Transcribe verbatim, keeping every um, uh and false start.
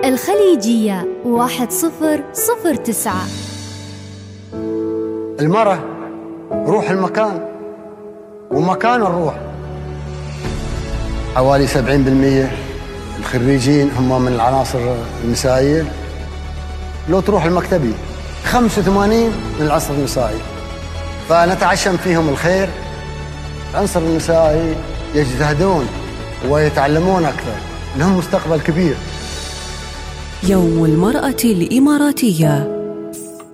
الخليجية واحد صفر صفر تسعة. المرأة روح المكان ومكان الروح. حوالي سبعين بالمئة الخريجين هم من العناصر النسائية. لو تروح المكتبي خمسة وثمانين من العنصر النسائي، فنتعشم فيهم الخير. العنصر النسائي يجتهدون ويتعلمون أكثر، لهم مستقبل كبير. يوم المرأة الإماراتية